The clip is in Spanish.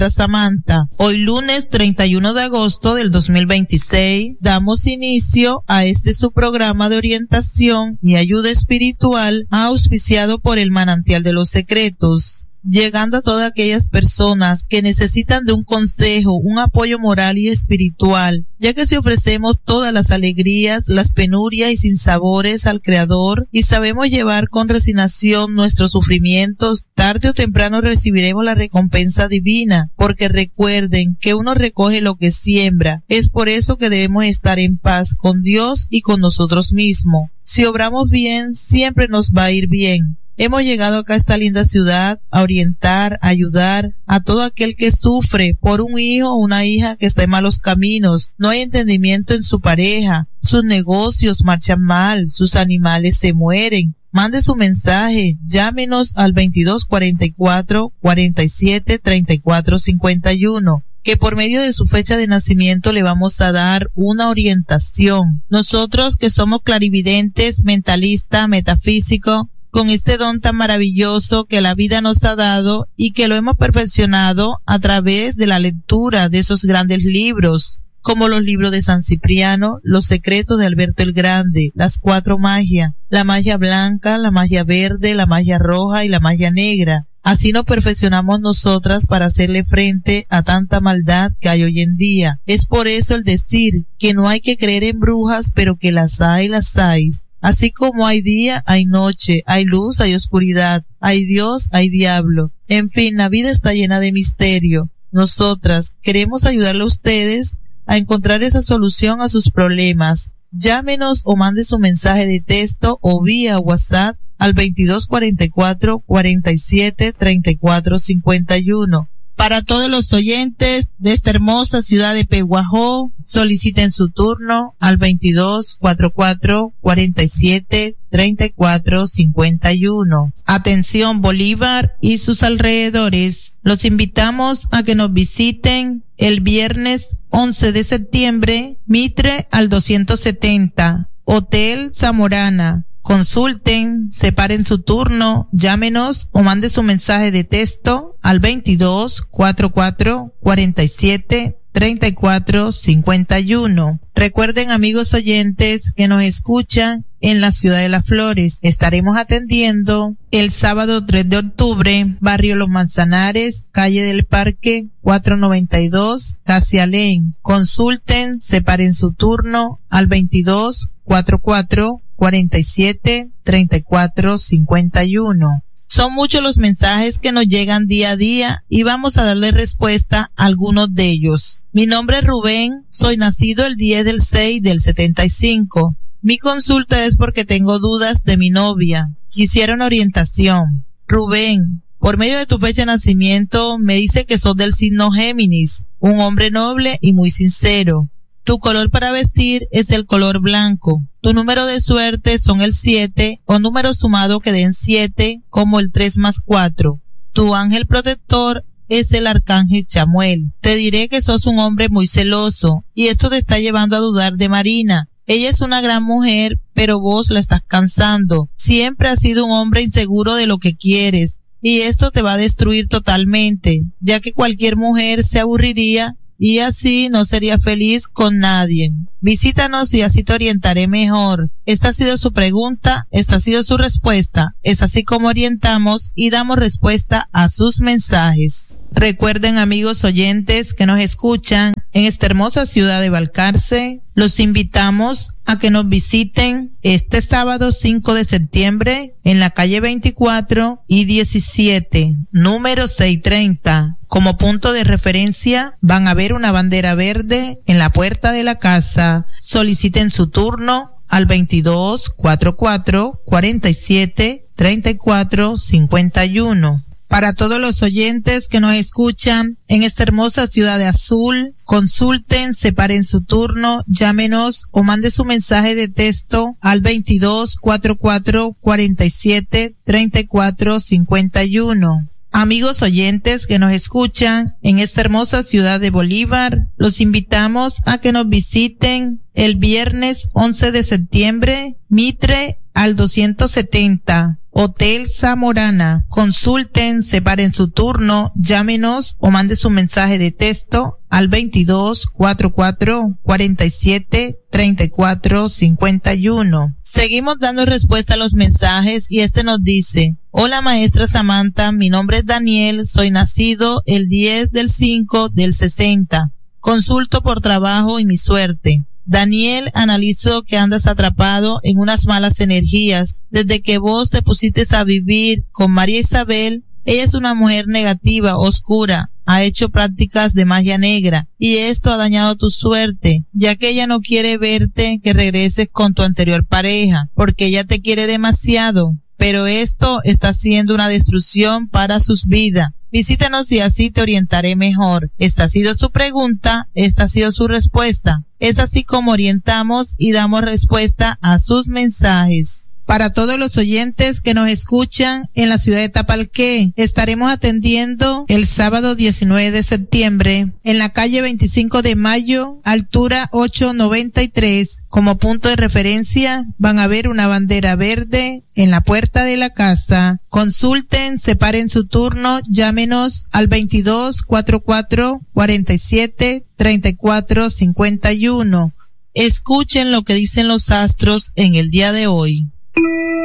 Samantha. Hoy lunes 31 de agosto del 2026 damos inicio a su programa de orientación y ayuda espiritual auspiciado por el Manantial de los Secretos, llegando a todas aquellas personas que necesitan de un consejo, un apoyo moral y espiritual, ya que si ofrecemos todas las alegrías, las penurias y sinsabores al Creador y sabemos llevar con resignación nuestros sufrimientos, tarde o temprano recibiremos la recompensa divina, porque recuerden que uno recoge lo que siembra. Es por eso que debemos estar en paz con Dios y con nosotros mismos. Si obramos bien, siempre nos va a ir bien. Hemos llegado acá a esta linda ciudad a orientar, a ayudar a todo aquel que sufre por un hijo o una hija que está en malos caminos. No hay entendimiento en su pareja, sus negocios marchan mal, sus animales se mueren. Mande su mensaje, llámenos al 2244-47-3451. Que por medio de su fecha de nacimiento le vamos a dar una orientación. Nosotros que somos clarividentes, mentalistas, metafísicos, con este don tan maravilloso que la vida nos ha dado y que lo hemos perfeccionado a través de la lectura de esos grandes libros, como los libros de San Cipriano, Los Secretos de Alberto el Grande, las 4 magias, la magia blanca, la magia verde, la magia roja y la magia negra. Así nos perfeccionamos nosotras para hacerle frente a tanta maldad que hay hoy en día. Es por eso el decir que no hay que creer en brujas, pero que las hay, las hay. Así como hay día, hay noche, hay luz, hay oscuridad, hay Dios, hay diablo. En fin, la vida está llena de misterio. Nosotras queremos ayudarle a ustedes a encontrar esa solución a sus problemas. Llámenos o mande su mensaje de texto o vía WhatsApp al 2244-47-3451. Para todos los oyentes de esta hermosa ciudad de Peguajó, soliciten su turno al 2244-47-3451. Atención Bolívar y sus alrededores. Los invitamos a que nos visiten el viernes 11 de septiembre, Mitre al 270, Hotel Zamorana. Consulten, separen su turno, llámenos o mande su mensaje de texto al 2244-47-3451. Recuerden, amigos oyentes que nos escuchan en la ciudad de Las Flores, estaremos atendiendo el sábado 3 de octubre, barrio Los Manzanares, calle del Parque 492, Casi Alén. Consulten, separen su turno al 2244-47-3451. Son muchos los mensajes que nos llegan día a día y vamos a darle respuesta a algunos de ellos. Mi nombre es Rubén, soy nacido el 10 del 6 del 75. Mi consulta es porque tengo dudas de mi novia. Quisiera una orientación. Rubén, por medio de tu fecha de nacimiento me dice que sos del signo Géminis, un hombre noble y muy sincero. Tu color para vestir es el color blanco. Tu número de suerte son el 7 o número sumado que den 7 como el 3 más 4. Tu ángel protector es el arcángel Chamuel. Te diré que sos un hombre muy celoso y esto te está llevando a dudar de Marina. Ella es una gran mujer, pero vos la estás cansando. Siempre has sido un hombre inseguro de lo que quieres y esto te va a destruir totalmente, ya que cualquier mujer se aburriría y así no sería feliz con nadie. Visítanos y así te orientaré mejor. Esta ha sido su pregunta, esta ha sido su respuesta. Es así como orientamos y damos respuesta a sus mensajes. Recuerden, amigos oyentes que nos escuchan en esta hermosa ciudad de Balcarce, los invitamos a que nos visiten este sábado 5 de septiembre en la calle 24 y 17, número 630. Como punto de referencia van a ver una bandera verde en la puerta de la casa. Soliciten su turno al 2244-47-3451. Para todos los oyentes que nos escuchan en esta hermosa ciudad de Azul, consulten, separen su turno, llámenos o mande su mensaje de texto al 2244-47-3451. Amigos oyentes que nos escuchan en esta hermosa ciudad de Bolívar, los invitamos a que nos visiten el viernes 11 de septiembre, Mitre al 270, Hotel Zamorana. Consulten, separen su turno, llámenos o mande su mensaje de texto al 22 44 47 34 51. Seguimos dando respuesta a los mensajes y este nos dice: hola maestra Samantha, mi nombre es Daniel, soy nacido el 10 del 5 del 60. Consulto por trabajo y mi suerte. Daniel, analizo que andas atrapado en unas malas energías. Desde que vos te pusiste a vivir con María Isabel, ella es una mujer negativa, oscura, ha hecho prácticas de magia negra y esto ha dañado tu suerte, ya que ella no quiere verte que regreses con tu anterior pareja, porque ella te quiere demasiado, pero esto está haciendo una destrucción para sus vidas. Visítanos y así te orientaré mejor. Esta ha sido su pregunta, esta ha sido su respuesta. Es así como orientamos y damos respuesta a sus mensajes. Para todos los oyentes que nos escuchan en la ciudad de Tapalqué, estaremos atendiendo el sábado 19 de septiembre en la calle 25 de Mayo, altura 893. Como punto de referencia van a ver una bandera verde en la puerta de la casa. Consulten, separen su turno, llámenos al 22 44 47 34 51. Escuchen lo que dicen los astros en el día de hoy.